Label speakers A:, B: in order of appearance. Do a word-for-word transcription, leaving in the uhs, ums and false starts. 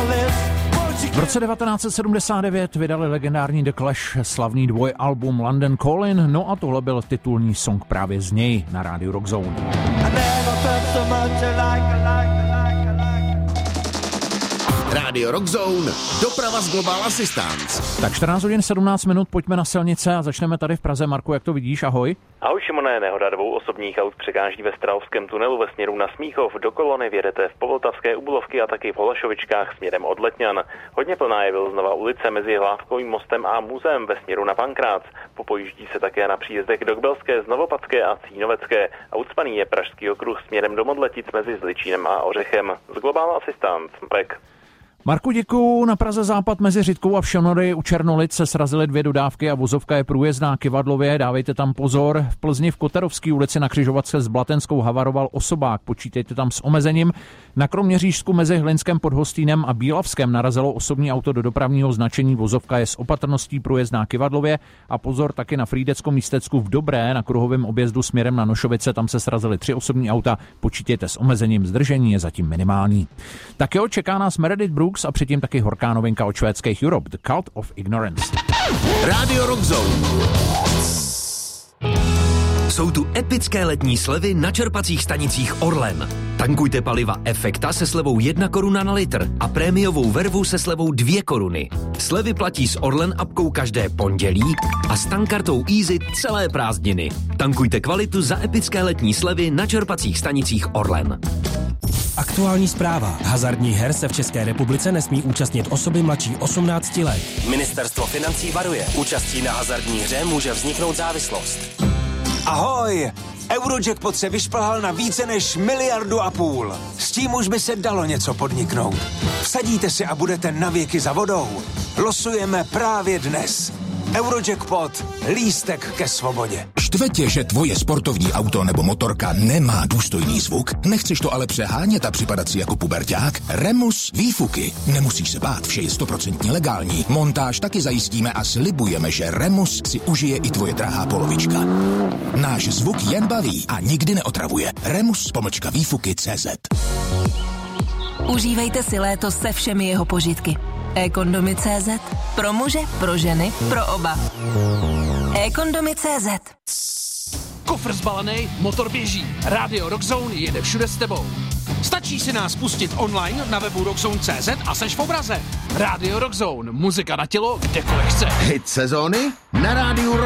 A: V roce devatenáct set sedmdesát devět vydali legendární The Clash slavný dvojalbum London Calling, no a tohle byl titulní song právě z něj na rádiu Rock Zone.
B: Rádio Rock Zone, doprava z Global Assistance.
A: Tak čtrnáct hodin sedmnáct minut, pojďme na silnice a začneme tady v Praze. Marku, jak to vidíš? Ahoj.
C: Ahoj Šimone, nehoda dvou osobních aut překáží ve Strahovském tunelu ve směru na Smíchov. Do kolony vjedete v Povltavské u Bulovky a taky v Holešovičkách směrem od Letňan. Hodně plná je Vilznova ulice mezi Hlávkovým mostem a muzeem ve směru na Pankrác. Popojíždí se také na příjezdech do Kbelské, Znovopadské a Cínovecké. A ucpaný je Pražský okruh směrem do Modletic mezi Zličínem a Ořechem. Z Global Assistance, Marek.
A: Marku, děkuju. Na Praze západ mezi Řitkou a Všonory u Černolic se srazily dvě dodávky a vozovka je průjezdná Kyvadlově. Dávejte tam pozor. V Plzni v Koterovské ulici na křižovatce s Blatenskou havaroval osobák. Počítejte tam s omezením. Na Kroměřížsku mezi Hlinskem pod Hostýnem a Bílavskem narazilo osobní auto do dopravního značení. Vozovka je s opatrností průjezdná Kyvadlově. A pozor taky na Frýdeckom místecku v Dobré na kruhovém objezdu směrem na Nošovice. Tam se srazily tři osobní auta. Počítejte s omezením. Zdržení je zatím minimální. Tak jo, čeká nás Meredith Brooks a předtím taky horká novinka od švédských Europe, The Cult of Ignorance.
B: Rádio Rock Zone.
D: Jsou tu epické letní slevy na čerpacích stanicích Orlen. Tankujte paliva Efekta se slevou jedna koruna na litr a prémiovou vervu se slevou dvě koruny. Slevy platí s Orlen apkou každé pondělí a s tankartou Easy celé prázdniny. Tankujte kvalitu za epické letní slevy na čerpacích stanicích Orlen.
E: Aktuální zpráva. Hazardních her se v České republice nesmí účastnit osoby mladší osmnácti let. Ministerstvo financí varuje. Účastí na hazardní hře může vzniknout závislost.
F: Ahoj! Eurojackpot se vyšplhal na více než miliardu a půl. S tím už by se dalo něco podniknout. Vsadíte si a budete navěky za vodou. Losujeme právě dnes. Eurojackpot. Lístek ke svobodě.
G: Štve tě, že tvoje sportovní auto nebo motorka nemá důstojný zvuk? Nechceš to ale přehánět a připadat si jako puberťák? Remus výfuky. Nemusíš se bát, vše je stoprocentně legální. Montáž taky zajistíme a slibujeme, že Remus si užije i tvoje drahá polovička. Náš zvuk jen baví a nikdy neotravuje. Remus pomlčka výfuky tečka cé zet.
H: Užívejte si léto se všemi jeho požitky. e-kondomy tečka cé zet. Pro muže, pro ženy, pro oba. e-kondomy tečka cé zet.
I: Kofr zbalený, motor běží. Rádio Rock Zone jede všude s tebou. Stačí si nás pustit online na webu rockzone tečka cé zet a seš v obraze. Rádio Rock Zone, muzika na tělo, kdekoliv chceš.
B: Hit sezóny na rádiu